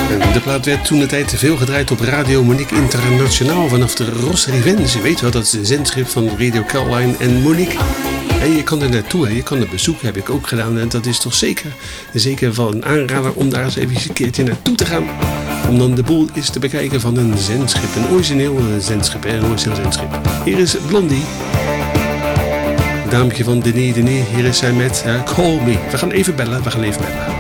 En de plaat werd toen de tijd veel gedraaid op Radio Monique Internationaal vanaf de Ross Revenge. Je weet wel, dat is een zendschip van Radio Caroline en Monique. En je kan er naartoe, je kan het bezoeken, heb ik ook gedaan. En dat is toch zeker wel een aanrader om daar eens even een keertje naartoe te gaan. Om dan de boel eens te bekijken van een zendschip. Een origineel zendschip, een origineel zendschip. Hier is Blondie. Daamtje van Denis. Hier is zij met Call Me. We gaan even bellen.